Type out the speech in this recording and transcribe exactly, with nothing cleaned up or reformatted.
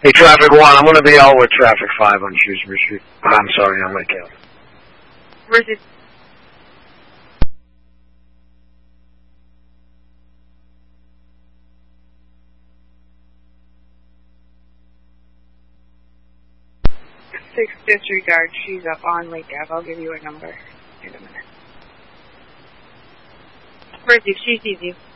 Hey, traffic one, I'm going to be out with traffic five on Shrewsbury Street. I'm sorry, on Lake Hill. Where's it? Six disregard, she's up on Lake Ave. I'll give you a number in a minute. Where's you? She sees you.